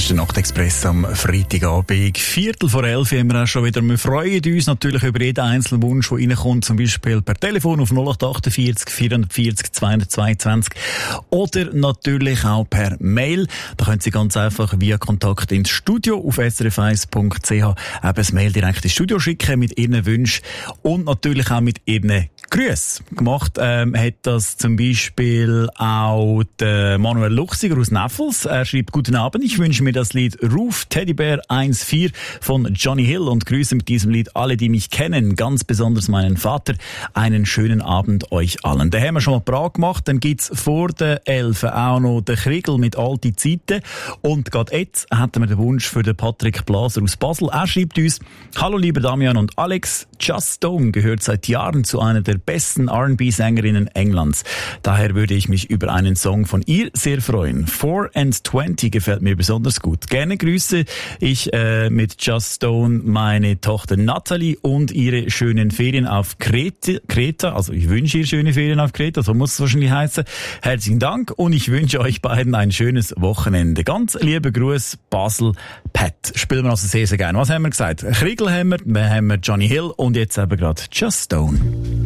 ist der Nachtexpress am Freitagabend. 11:15 haben wir auch schon wieder. Wir freuen uns natürlich über jeden einzelnen Wunsch, der reinkommt, zum Beispiel per Telefon auf 0848 440 222 oder natürlich auch per Mail. Da können Sie ganz einfach via Kontakt ins Studio auf srf1.ch eben das Mail direkt ins Studio schicken mit Ihren Wünschen und natürlich auch mit Ihren Grüßen. Gemacht hat das zum Beispiel auch der Manuel Luchsiger aus Neffels. Er schreibt: Guten Abend, ich wünsche mir das Lied Ruf Teddybär 1.4 von Johnny Hill und grüße mit diesem Lied alle, die mich kennen, ganz besonders meinen Vater. Einen schönen Abend euch allen. Den haben wir schon mal parat gemacht. Dann gibt's vor der 11 auch noch den Kriegel mit alte Zeiten. Und gerade jetzt hätten wir den Wunsch für den Patrick Blaser aus Basel. Er schreibt uns: Hallo lieber Damian und Alex, Just Stone gehört seit Jahren zu einer der besten R&B-Sängerinnen Englands. Daher würde ich mich über einen Song von ihr sehr freuen. 4 and 20 gefällt mir besonders gut. Gerne grüße ich mit Just Stone meine Tochter Natalie und ihre schönen Ferien auf Kreta. Also ich wünsche ihr schöne Ferien auf Kreta, so muss es wahrscheinlich heißen. Herzlichen Dank und ich wünsche euch beiden ein schönes Wochenende. Ganz liebe Gruß, Basel, Pat. Spielen wir also sehr, sehr gerne. Was haben wir gesagt? Kriegel haben wir Johnny Hill und jetzt eben gerade Just Stone.